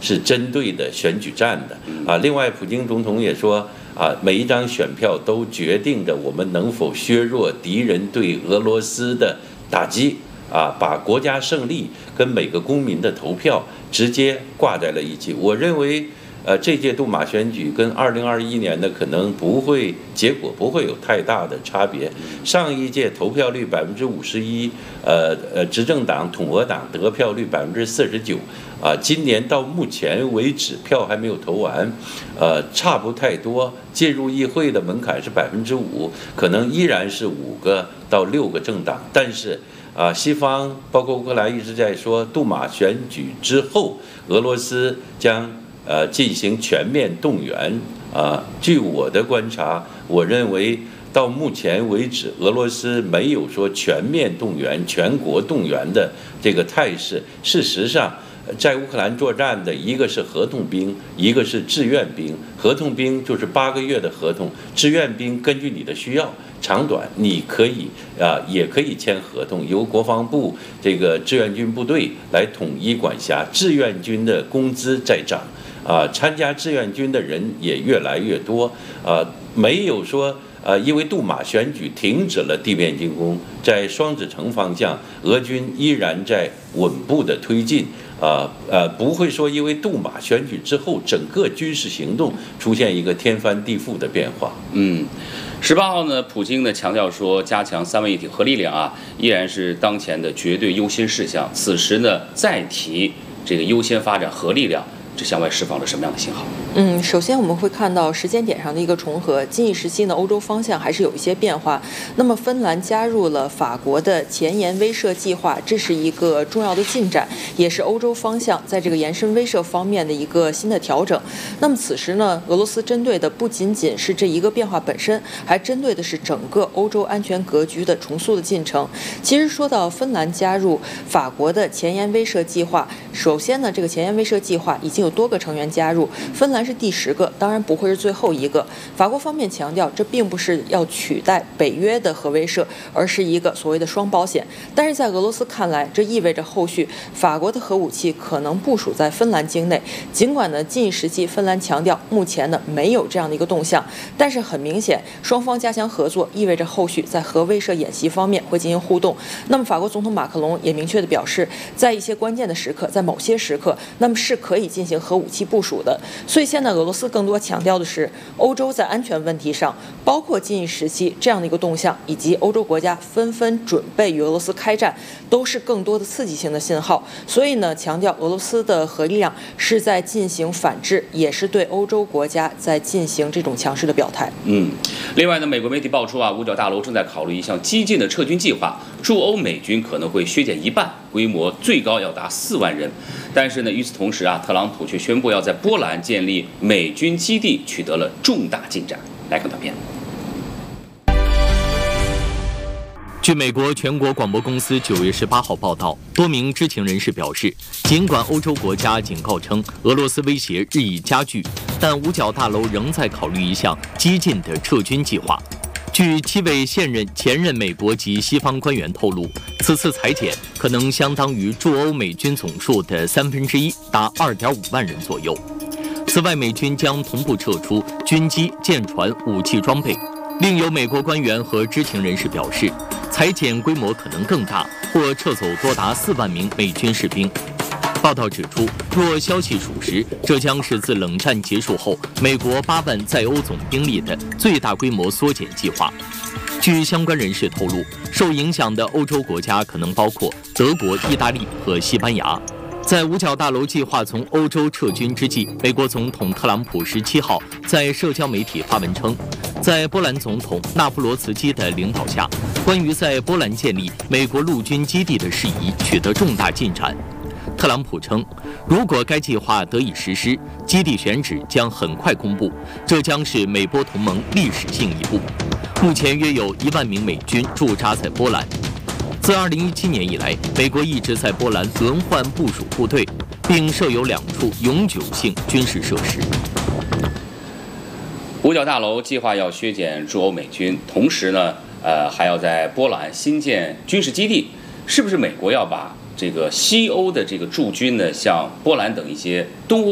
是针对的选举战的啊。另外，普京总统也说啊，每一张选票都决定着我们能否削弱敌人对俄罗斯的打击啊，把国家胜利跟每个公民的投票直接挂在了一起。我认为。这届杜马选举跟2021年的可能结果不会有太大的差别。上一届投票率51%，执政党统俄党得票率49%，今年到目前为止票还没有投完，差不太多。进入议会的门槛是5%，可能依然是5个到6个政党，但是。西方包括乌克兰一直在说，杜马选举之后，俄罗斯将进行全面动员。据我的观察，我认为到目前为止，俄罗斯没有说全面动员、全国动员的这个态势。事实上，在乌克兰作战的一个是合同兵，一个是志愿兵。合同兵就是8个月的合同，志愿兵根据你的需要长短，你可以也可以签合同，由国防部这个志愿军部队来统一管辖。志愿军的工资在涨，参加志愿军的人也越来越多，没有说。因为杜马选举停止了地面进攻，在双子城方向，俄军依然在稳步的推进，不会说因为杜马选举之后，整个军事行动出现一个天翻地覆的变化。 18号呢，普京呢强调说，加强三位一体核力量依然是当前的绝对优先事项。此时呢，再提这个优先发展核力量，这向外释放了什么样的信号？ 首先我们会看到时间点上的一个重合。近一时期呢，欧洲方向还是有一些变化。那么芬兰加入了法国的前沿威慑计划，这是一个重要的进展，也是欧洲方向在这个延伸威慑方面的一个新的调整。那么此时呢，俄罗斯针对的不仅仅是这一个变化本身，还针对的是整个欧洲安全格局的重塑的进程。其实说到芬兰加入法国的前沿威慑计划，首先呢，这个前沿威慑计划已经有多个成员加入，芬兰是第10个，当然不会是最后一个。法国方面强调，这并不是要取代北约的核威慑，而是一个所谓的双保险。但是在俄罗斯看来，这意味着后续法国的核武器可能部署在芬兰境内。尽管呢，近一时期芬兰强调目前呢没有这样的一个动向，但是很明显，双方加强合作，意味着后续在核威慑演习方面会进行互动。那么法国总统马克龙也明确地表示，在一些关键的时刻，在某些时刻，那么是可以进行核武器部署的。所以现在俄罗斯更多强调的是欧洲在安全问题上，包括近一时期这样的一个动向，以及欧洲国家纷纷准备与俄罗斯开战，都是更多的刺激性的信号。所以呢，强调俄罗斯的核力量是在进行反制，也是对欧洲国家在进行这种强势的表态。 另外呢，美国媒体爆出五角大楼正在考虑一项激进的撤军计划，驻欧美军可能会削减1半，规模最高要达4万人。但是呢，与此同时特朗普却宣布要在波兰建立美军基地，取得了重大进展。来看短片。 据美国全国广播公司9月18号报道，多名知情人士表示，尽管欧洲国家警告称俄罗斯威胁日益加剧，但五角大楼仍在考虑一项激进的撤军计划。据7位前任美国及西方官员透露，此次裁减可能相当于驻欧美军总数的1/3，达2.5万人左右。此外，美军将同步撤出军机、舰船、武器装备。另有美国官员和知情人士表示，裁减规模可能更大，或撤走多达4万名美军士兵。报道指出，若消息属实，这将是自冷战结束后美国8万在欧总兵力的最大规模缩减计划。据相关人士透露，受影响的欧洲国家可能包括德国、意大利和西班牙。在五角大楼计划从欧洲撤军之际，美国总统特朗普17号在社交媒体发文称，在波兰总统纳夫罗茨基的领导下，关于在波兰建立美国陆军基地的事宜取得重大进展。特朗普称，如果该计划得以实施，基地选址将很快公布，这将是美波同盟历史性一步。目前约有1万名美军驻扎在波兰。自2017年以来，美国一直在波兰轮换部署部队，并设有2处永久性军事设施。 五角大楼计划要削减驻欧美军，同时呢，还要在波兰新建军事基地。是不是美国要把这个西欧的这个驻军呢，像波兰等一些东欧